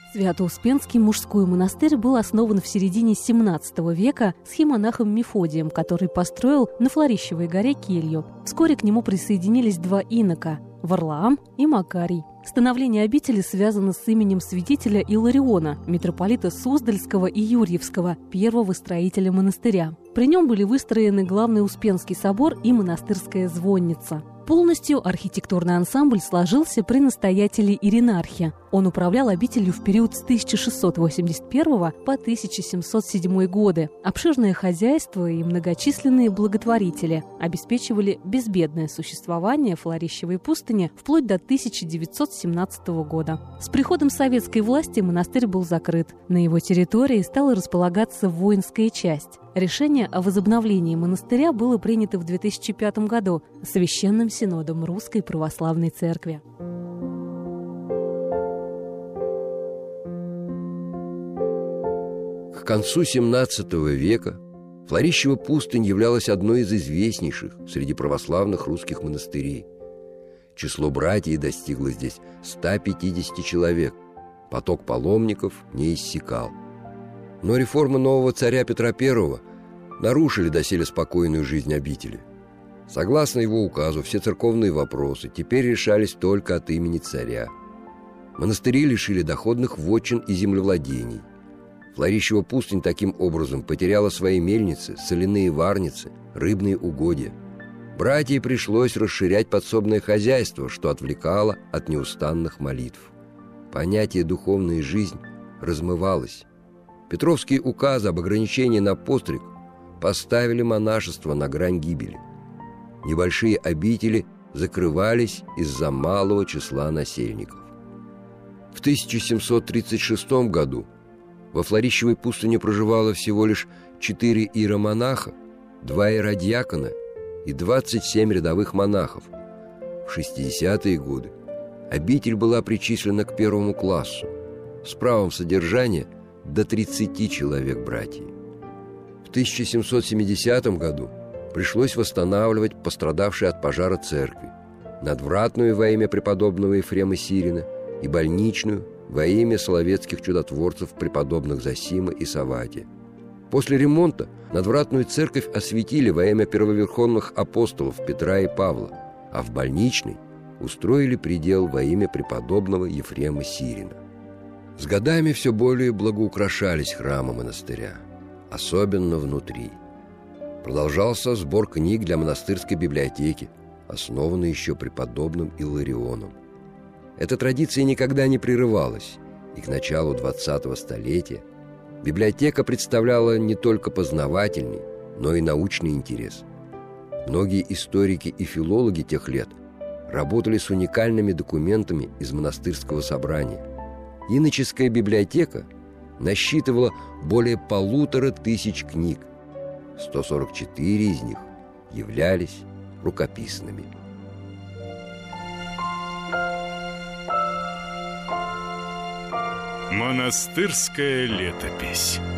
Свято-Успенский мужской монастырь был основан в середине XVII века схимонахом Мефодием, который построил на Флорищевой горе келью. Вскоре к нему присоединились два инока – Варлаам и Макарий. Становление обители связано с именем святителя Илариона, митрополита Суздальского и Юрьевского, первого строителя монастыря. При нем были выстроены главный Успенский собор и монастырская звонница. Полностью архитектурный ансамбль сложился при настоятеле Иринархе. Он управлял обителью в период с 1681 по 1707 годы. Обширное хозяйство и многочисленные благотворители обеспечивали безбедное существование Флорищевой пустыни вплоть до 1917 года. С приходом советской власти монастырь был закрыт. На его территории стала располагаться воинская часть. Решение о возобновлении монастыря было принято в 2005 году Священным Синодом Русской Православной Церкви. К концу XVII века Флорищева пустынь являлась одной из известнейших среди православных русских монастырей. Число братьев достигло здесь 150 человек. Поток паломников не иссякал. Но реформы нового царя Петра I нарушили доселе спокойную жизнь обители. Согласно его указу, все церковные вопросы теперь решались только от имени царя. Монастыри лишили доходных вотчин и землевладений. Флорищева пустынь таким образом потеряла свои мельницы, соляные варницы, рыбные угодья. Братьям пришлось расширять подсобное хозяйство, что отвлекало от неустанных молитв. Понятие «духовная жизнь» размывалось. Петровские указы об ограничении на постриг поставили монашество на грань гибели. Небольшие обители закрывались из-за малого числа насельников. В 1736 году во Флорищевой пустыне проживало всего лишь 4 иеромонаха, 2 иеродьякона и 27 рядовых монахов. В 60-е годы обитель была причислена к первому классу с правом содержания до 30 человек братьев. В 1770 году пришлось восстанавливать пострадавшие от пожара церкви, надвратную во имя преподобного Ефрема Сирина и больничную во имя соловецких чудотворцев преподобных Зосима и Савватия. После ремонта надвратную церковь осветили во имя первоверховных апостолов Петра и Павла, а в больничной устроили предел во имя преподобного Ефрема Сирина. С годами все более благоукрашались храмы монастыря, особенно внутри. Продолжался сбор книг для монастырской библиотеки, основанной еще преподобным Илларионом. Эта традиция никогда не прерывалась, и к началу 20-го столетия библиотека представляла не только познавательный, но и научный интерес. Многие историки и филологи тех лет работали с уникальными документами из монастырского собрания. Иноческая библиотека насчитывала более 1500 книг. 144 из них являлись рукописными. Монастырская летопись.